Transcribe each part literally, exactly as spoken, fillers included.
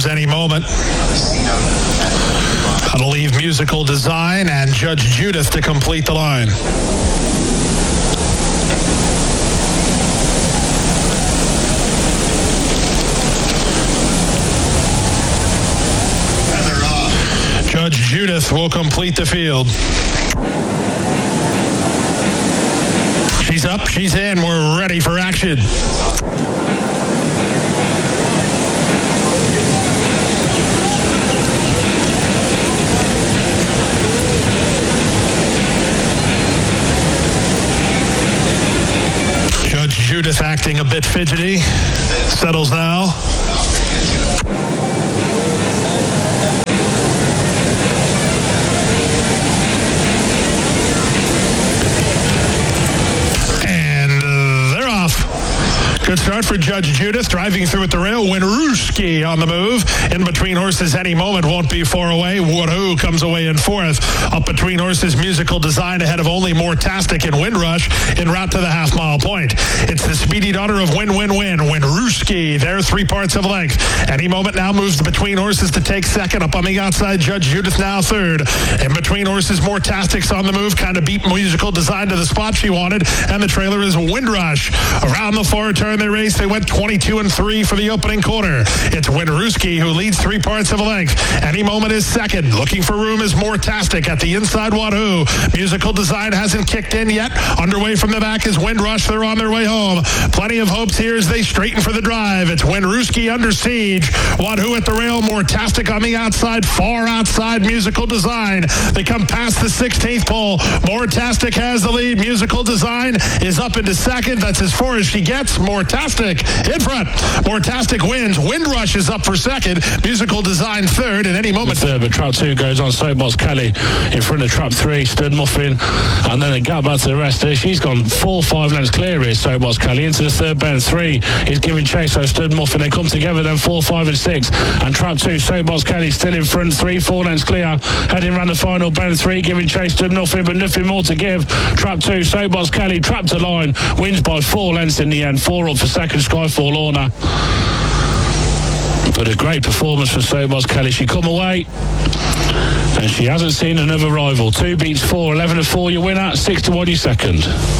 moves any moment. That'll leave Musical Design and Judge Judith to complete the line. Judge Judith will complete the field. She's up, she's in, we're ready for action. Judge Judith acting a bit fidgety. Settles now. Good start for Judge Judith, driving through at the rail. Winruski on the move. In between horses, any moment won't be far away. Woohoo comes away in fourth. Up between horses, Musical Design ahead of only Mortastic and Windrush en route to the half mile point. It's the speedy daughter of Win Win Win, Winruski. They're three parts of length. Any moment now moves between horses to take second. Up on the outside, Judge Judith now third. In between horses, Mortastic's on the move. Kind of beat Musical Design to the spot she wanted. And the trailer is Windrush. Around the far turn they race. They went twenty-two and three for the opening quarter. It's Winruski who leads three parts of a length. Any moment is second. Looking for room is Mortastic at the inside. Wahoo. Musical Design hasn't kicked in yet. Underway from the back is Windrush. They're on their way home. Plenty of hopes here as they straighten for the drive. It's Winruski under siege. Wahoo at the rail. Mortastic on the outside. Far outside Musical Design. They come past the sixteenth pole. Mortastic has the lead. Musical Design is up into second. That's as far as she gets. Mortastic in front. Mortastic wins. Windrush is up for second. Musical Design third. At any moment. Third, but trap two goes on. Soapbox Kelly in front of trap three. Stood Muffin. And then a gap back to the rest. She's gone four, five lengths clear here. Soapbox Kelly into the third bend. Three is giving chase. So Stood Muffin. They come together then four, five and six. And trap two, Soapbox Kelly still in front. Three, four lengths clear. Heading round the final bend. Three giving chase. Stood Nothing, but nothing more to give. Trap two, Soapbox Kelly trapped to line. Wins by four lengths in the end. Four up for second. Skyfall Lorna. But a great performance for Soapbox Kelly. She come away and she hasn't seen another rival. Two beats four, eleven to four your winner, six to one your second.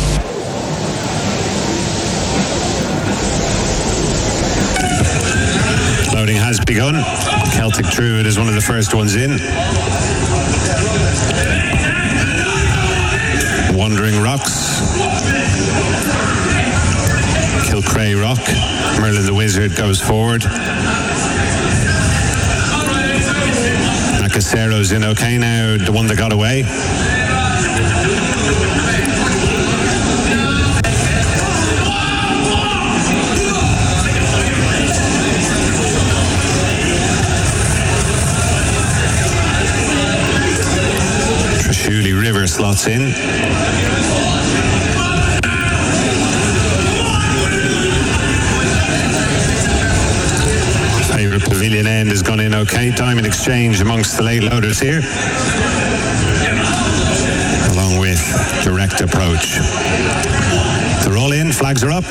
Loading has begun. Celtic Druid is one of the first ones in. Wandering Rocks. Kilcray Rock. Merlin the Wizard goes forward. Nacasero's in okay now, the one that got away. Trishuli River slots in. Pavilion End has gone in okay. Diamond Exchange amongst the late loaders here, along with Direct Approach. They're all in, flags are up.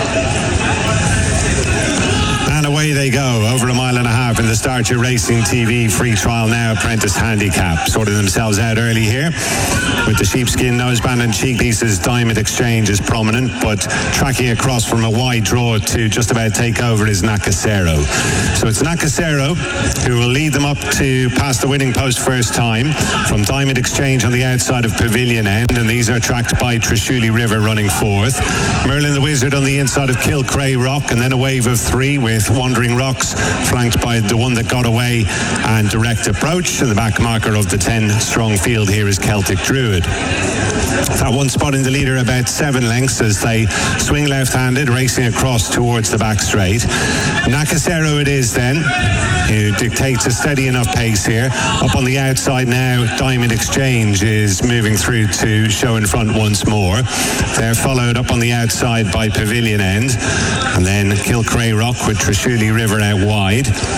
And away they go, over a mile and a half in the Start Your Racing T V free trial now apprentice handicap. Sorting themselves out early here with the sheepskin noseband and cheek pieces. Diamond Exchange is prominent, but tracking across from a wide draw to just about take over is Nakasero. So it's Nakasero who will lead them up to past the winning post first time from Diamond Exchange on the outside of Pavilion End, and these are tracked by Trishuli River running fourth. Merlin the Wizard on the inside of Kilcray Rock, and then a wave of three with Wandering Rocks flanked by the one that got away and Direct Approach, and the back marker of the ten strong field here is Celtic Druid. That one spot in the leader about seven lengths as they swing left-handed, racing across towards the back straight. Nakasero it is then, who dictates a steady enough pace here. Up on the outside now, Diamond Exchange is moving through to show in front once more. They're followed up on the outside by Pavilion End, and then Kilcray Rock with Trishuli River out wide.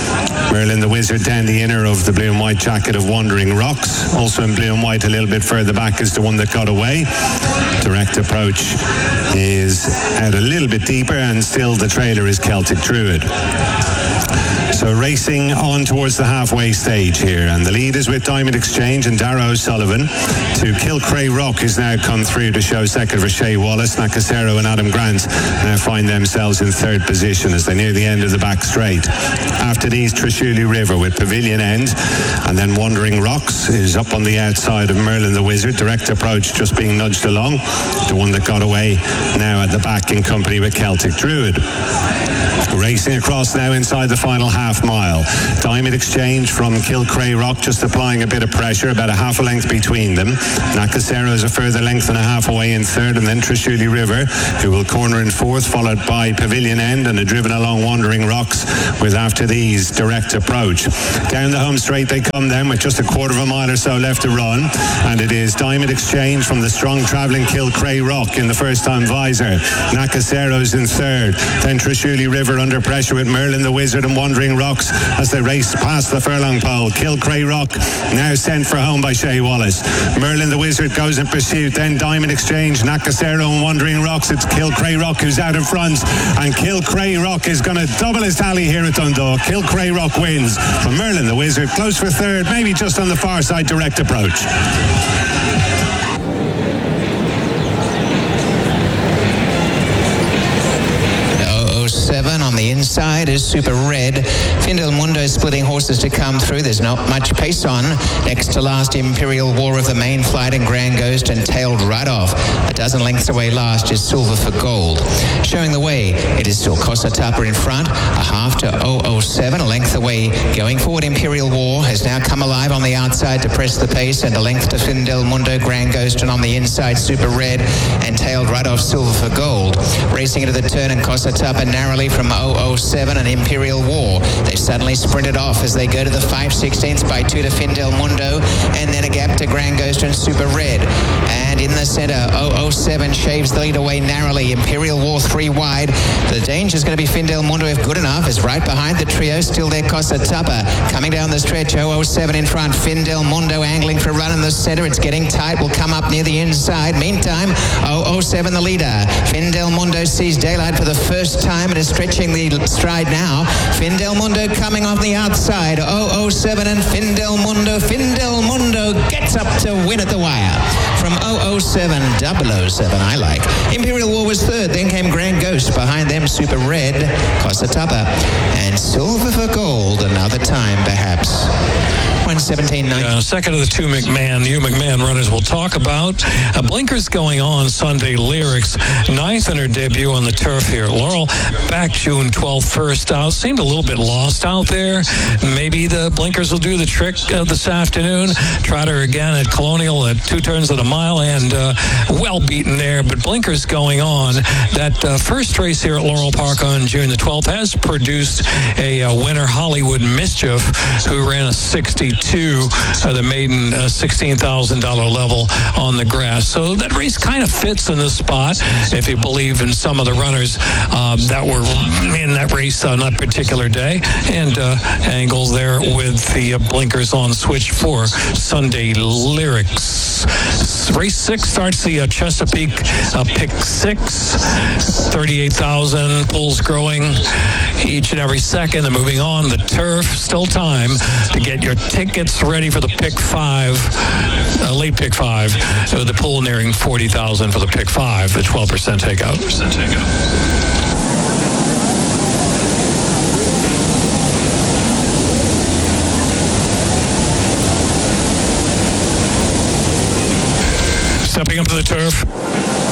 Merlin the Wizard down the inner of the blue and white jacket of Wandering Rocks. Also in blue and white a little bit further back is the one that got away. Direct Approach is out a little bit deeper, and still the trailer is Celtic Druid. So racing on towards the halfway stage here, and the lead is with Diamond Exchange and Darragh O'Sullivan. To Kilcray Rock has now come through to show second for Shea Wallace. Nakasero and Adam Grant now find themselves in third position as they near the end of the back straight. After these, Trishuli River with Pavilion End, and then Wandering Rocks is up on the outside of Merlin the Wizard. Direct Approach just being nudged along. The one that got away now at the back in company with Celtic Druid. Racing across now inside the final half mile. Diamond Exchange from Kilcray Rock just applying a bit of pressure, about a half a length between them. Nakasero is a further length and a half away in third, and then Trishuli River, who will corner in fourth, followed by Pavilion End and a driven along Wandering Rocks, with after these Direct Approach. Down the home straight they come then with just a quarter of a mile or so left to run, and it is Diamond Exchange from the strong travelling Kilcray Rock in the first time visor. Nakasero's in third, then Trishuli River under pressure with Merlin the Wizard and Wandering Rocks as they race past the furlong pole. Kilcray Rock now sent for home by Shea Wallace. Merlin the Wizard goes in pursuit, then Diamond Exchange, Nakasero and Wandering Rocks. It's Kilcray Rock who's out in front, and Kilcray Rock is going to double his tally here at Dundalk. Kilcray Rock wins from Merlin the Wizard, close for third, maybe just on the far side. Direct Approach. Seven on the inside is Super Red. Findel Mundo splitting horses to come through. There's not much pace on. Next to last, Imperial War of the Main Flight and Grand Ghost, and tailed right off. A dozen lengths away last is Silver for Gold. Showing the way, it is still Costa Tapa in front. A half to oh oh seven, a length away. Going forward, Imperial War has now come alive on the outside to press the pace, and a length to Findel Mundo, Grand Ghost, and on the inside, Super Red, and tailed right off Silver for Gold. Racing into the turn, and Costa Tapa narrowly from oh oh seven and Imperial War. They've suddenly sprinted off as they go to the five sixteenths by two to Findel Mundo, and then a gap to Grand Ghost and Super Red. And in the centre, oh oh seven shaves the lead away narrowly. Imperial War three wide. The danger is going to be Findel Mundo if good enough. Is right behind the trio. Still there, Costa Tapa. Coming down the stretch, oh oh seven in front. Findel Mundo angling for a run in the centre. It's getting tight. Will come up near the inside. Meantime, oh oh seven the leader. Findel Mundo sees daylight for the first time and is stretching the stride now. Findel Mundo coming on the outside. oh oh seven and Findel Mundo. Findel Mundo gets up to win at the wire. From oh oh seven, double oh seven, I like. Imperial War was third. Then came Grand Ghost. Behind them, Super Red, Costa Tapa, and Silver for Gold. Another time, perhaps. one seventeen ninety. Uh, second of the two McMahon, Hugh McMahon runners we'll talk about. Uh, blinkers going on Sunday Lyrics. Ninth in her debut on the turf here. Laurel back June twelfth, first out. Seemed a little bit lost out there. Maybe the blinkers will do the trick uh, this afternoon. Tried her again at Colonial at two turns at a mile, and uh, well beaten there. But blinkers going on. That uh, first race here at Laurel Park on June the twelfth has produced a uh, winner, Hollywood Mischief, who ran a sixty-two, uh, the maiden uh, sixteen thousand dollars level on the grass. So that race kind of fits in this spot, if you believe in some of the runners uh, that were in that race on that particular day. And uh, angles there with the uh, blinkers on switch for Sunday Lyrics. Race six starts the uh, Chesapeake uh, pick six, thirty-eight thousand, pulls growing each and every second. And moving on, the turf, still time to get your tickets ready for the pick five, uh, late pick five, with the pool nearing forty thousand for the pick five, the twelve percent takeout. Stepping up to the turf.